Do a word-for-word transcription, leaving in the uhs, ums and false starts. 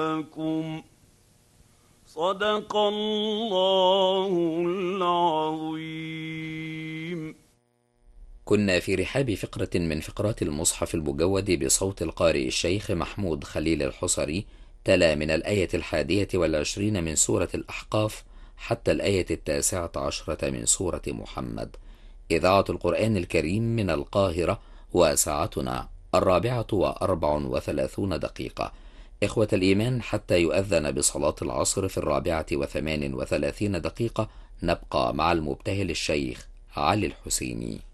لكم صدق الله العظيم. كنا في رحاب فقرة من فقرات المصحف المجود بصوت القارئ الشيخ محمود خليل الحصري، تلا من الآية الحادية والعشرين من سورة الأحقاف حتى الآية التاسعة عشرة من سورة محمد. إذاعة القرآن الكريم من القاهرة، وساعتنا الرابعة وأربع وثلاثون دقيقة. إخوة الإيمان، حتى يؤذن بصلاة العصر في الرابعة وثمان وثلاثين دقيقة نبقى مع المبتهل الشيخ علي الحسيني.